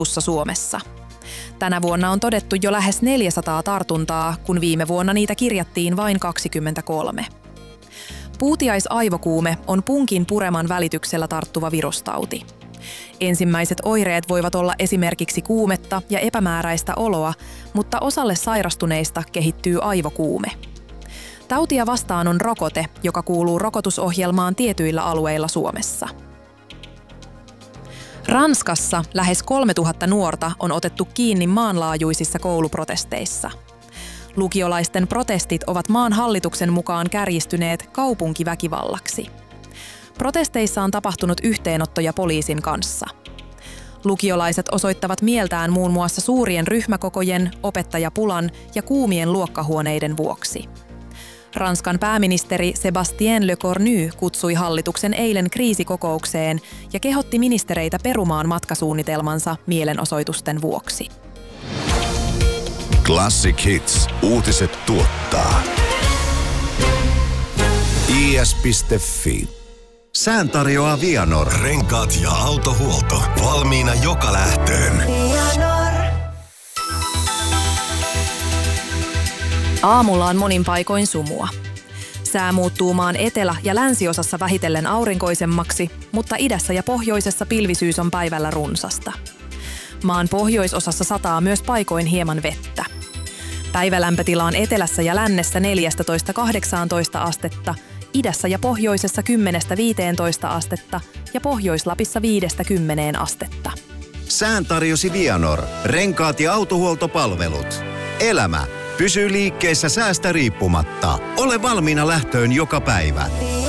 Suomessa. Tänä vuonna on todettu jo lähes 400 tartuntaa, kun viime vuonna niitä kirjattiin vain 23. Puutiaisaivokuume on punkin pureman välityksellä tarttuva virustauti. Ensimmäiset oireet voivat olla esimerkiksi kuumetta ja epämääräistä oloa, mutta osalle sairastuneista kehittyy aivokuume. Tautia vastaan on rokote, joka kuuluu rokotusohjelmaan tietyillä alueilla Suomessa. Ranskassa lähes 3000 nuorta on otettu kiinni maanlaajuisissa kouluprotesteissa. Lukiolaisten protestit ovat maan hallituksen mukaan kärjistyneet kaupunkiväkivallaksi. Protesteissa on tapahtunut yhteenottoja poliisin kanssa. Lukiolaiset osoittavat mieltään muun muassa suurien ryhmäkokojen, opettajapulan ja kuumien luokkahuoneiden vuoksi. Ranskan pääministeri Sébastien Lecornu kutsui hallituksen eilen kriisikokoukseen ja kehotti ministereitä perumaan matkasuunnitelmansa mielenosoitusten vuoksi. Classic Hits. Uutiset tuottaa is.fi. Sään tarjoaa Vianor. Renkaat ja autohuolto. Valmiina joka lähtöön. Aamulla on monin paikoin sumua. Sää muuttuu maan etelä- ja länsiosassa vähitellen aurinkoisemmaksi, mutta idässä ja pohjoisessa pilvisyys on päivällä runsasta. Maan pohjoisosassa sataa myös paikoin hieman vettä. Päivälämpötila on etelässä ja lännessä 14–18 astetta, idässä ja pohjoisessa 10–15 astetta ja Pohjois-Lapissa 5–10 astetta. Sään tarjosi Vianor. Renkaat ja autohuoltopalvelut. Elämä pysyy liikkeessä säästä riippumatta. Ole valmiina lähtöön joka päivä.